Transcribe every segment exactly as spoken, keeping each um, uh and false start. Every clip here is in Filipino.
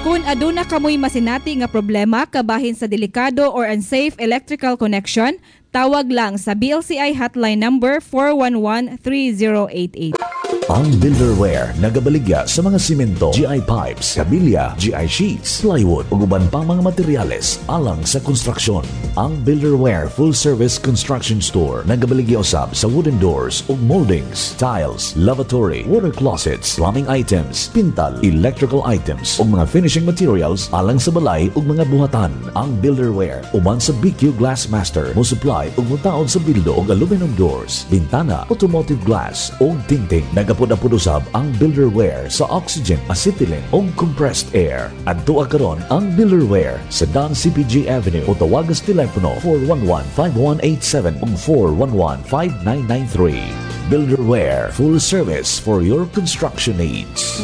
Kung aduna kamoy masinati nga problema kabahin sa delikado or unsafe electrical connection, tawag lang sa B L C I hotline number four one one, three zero eight eight. Ang Builderware nagabaligya sa mga simento, G I pipes, kabilya, G I sheets, plywood ug uban pang mga materyales alang sa konstruksyon. Ang Builderware Full Service Construction Store nagabaligya usab sa wooden doors ug moldings, tiles, lavatory, water closets, plumbing items, pintal, electrical items ug mga finishing materials alang sa balay ug mga buhatan. Ang Builderware uban sa B Q Glassmaster mo supply ug mutaod sa bildo ug aluminum doors, bintana, automotive glass ug tinting. Nagapod-apod usab ang Builderware sa oxygen, acetylene ug compressed air. Adto karon ang Builderware sa Dan C P G Avenue o tawagas telepono four one one, five one eight seven ug four one one, five nine nine three. Builderware, full service for your construction needs.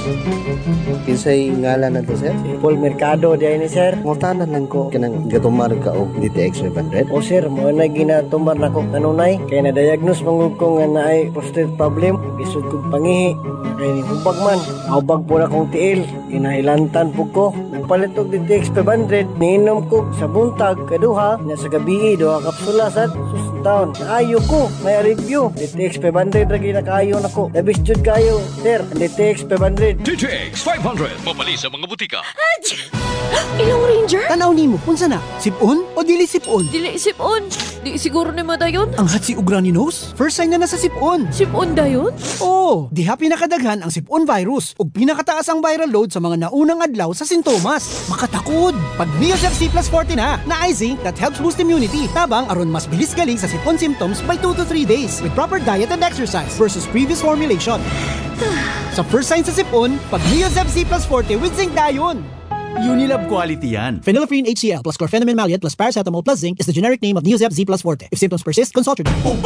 Kinsay ngalan na to, sir? Paul Mercado diay ni sir. Mutanan lang ko kanang gatumar ka og D T X five hundred. O sir, mo na ginatumar na ko kanunay kay na-diagnose mangud ko nga naay prostate problem, bisod kog pangihi. Kay ni hubag man, hubag po na kong tiil, kinailantan po ko. Nagpalit og D T X five hundred, niinom ko sa buntag kaduha, na sa gabi duha kapsula sad susuntaon. Naayo ko, may review. D T X five hundred lagi na kayo na ko. Labis jud kayo, sir. D T X five hundred. D T X five hundred. Mabali sa mga butika. Ilong Ranger? Tanaw nimo, unsa na? Sipon o dili sipon? Dili sipon. Di siguro ni mo dayon. Ang hatsi ug runny nose? First sign na nasa sipon. Sipon dayon? Oo, diha pinakadaghan ang sipon virus ug pinakataas ang viral load sa mga naunang adlaw sa sintomas. Makatakod. Pag Neosep C plus forty na, na zinc that helps boost immunity. Tabang aron mas bilis galing sa sipon symptoms by two to three days with proper diet and exercise versus previous formulation. Sa first sign sa sipon, pag Neosep C plus forty with zinc dayon. Unilab quality yan. Phenylephrine H C L plus chlorpheniramine maleate plus paracetamol plus zinc is the generic name of Neosep Z plus forte. If symptoms persist, consult your doctor.